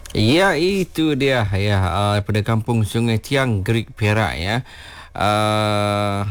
Ya, itu dia ya, daripada kampung Sungai Tiang, Gerik Perak ya. Uh,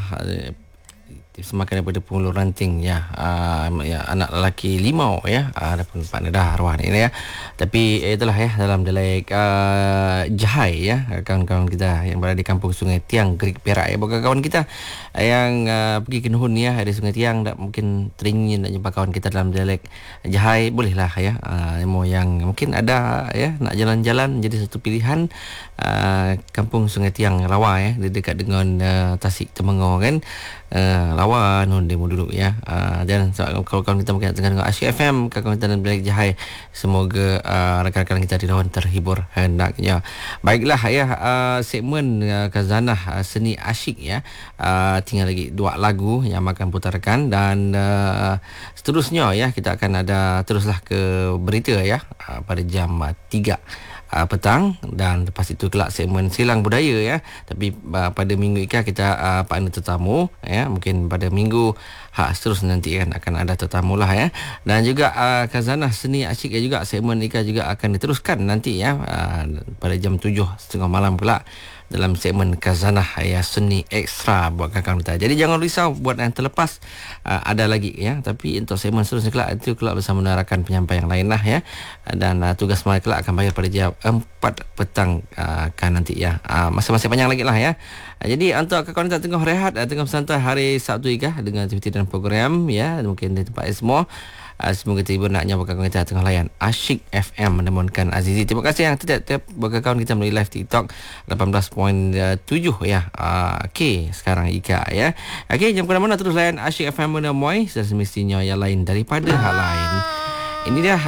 Semakin daripada Penghulu Ranting ya, ya anak lelaki limau ya, adapun partner dah arwah ni ya. Tapi itulah ya, dalam dialek Jahai ya, kawan-kawan kita yang berada di kampung Sungai Tiang, Gerik Perak ya. Bukan kawan kita yang pergi ke Nuhun ya, dari Sungai Tiang, tak mungkin teringin nak jumpa kawan kita dalam dialek Jahai, bolehlah ya. Ilmu yang mungkin ada ya, nak jalan-jalan jadi satu pilihan. Kampung Sungai Tiang Lawa ya, dia dekat dengan Tasik Temenggong kan. Lawa non demo dulu ya. Dan kalau kawan kita mungkin tengah dengar Asyik FM, kawan kita dan Bilik Jahai, semoga rakan-rakan kita di lawan terhibur hendaknya. Baiklah ya, segmen Khazanah Seni Asyik ya. Tinggal lagi 2 lagu yang akan putarkan, dan seterusnya ya kita akan ada teruslah ke berita ya, pada jam 3 petang, dan lepas itu kelak segmen Silang Budaya ya. Tapi pada minggu ini kita partner tetamu ya, mungkin pada minggu seterusnya nanti kan akan ada tetamu lah ya. Dan juga Khazanah Seni Asyik juga, segmen Ika juga akan diteruskan nanti ya, pada jam 7.30 malam pula, dalam segmen Khazanah ya, Seni Ekstra buat kawan kita. Jadi jangan risau buat yang terlepas, ada lagi ya. Tapi untuk segmen seterusnya kelak, itu kelak bersama rakan penyampai yang lain lah ya. Dan tugas mereka kelak akan bayar pada jam 4 petang kan nanti ya. Masih panjang lagi lah ya. Jadi untuk kawan kita tengah rehat, tengah santai hari Sabtu ikah dengan aktiviti dan program ya, mungkin di tempat semua. Semoga terhibur naknya bakal kita tengah layan Asyik FM menemukan Azizi. Terima kasih yang tiap bakal kawan kita melalui live TikTok 18.7 ya. Okey, sekarang Ika ya. Okey, jam ke mana terus layan Asyik FM menemui semestinya yang lain daripada hal lain. Ini dia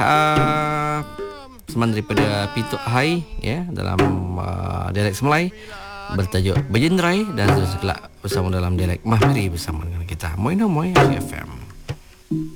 semalam daripada Pituk Hai ya, dalam dialek Semelai bertajuk Berjendrai, dan terus kelak bersama dalam dialek Mahmiri bersama dengan kita. Moi no moi Asyik FM.